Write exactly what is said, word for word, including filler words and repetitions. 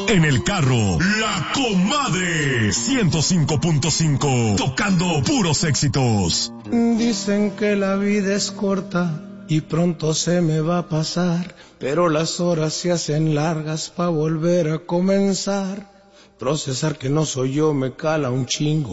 En el carro, La Comadre. ciento cinco punto cinco. Tocando puros éxitos. Dicen que la vida es corta y pronto se me va a pasar, pero las horas se hacen largas pa' volver a comenzar. Procesar que no soy yo me cala un chingo.